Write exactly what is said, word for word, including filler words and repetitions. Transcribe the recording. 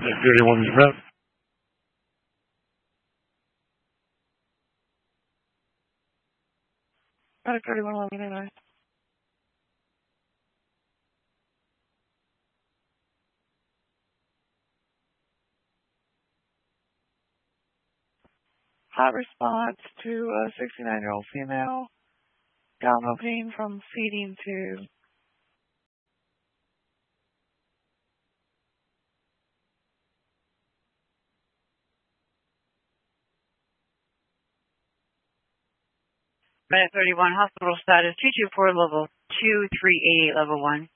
thirty-one Smith. Medic thirty-one, let me know. Hot response to a sixty-nine-year-old female. Abdominal pain from feeding tube. Medic thirty-one, hospital status two two four, level two three eight eight, level one.